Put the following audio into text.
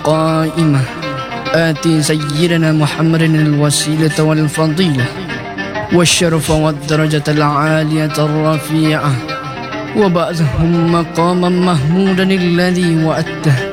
قائمة آتي سيدنا محمد الوسيلة والفضيلة والشرف والدرجة العالية الرفيعة وبعثهم مقاما محمودا الذي وعدته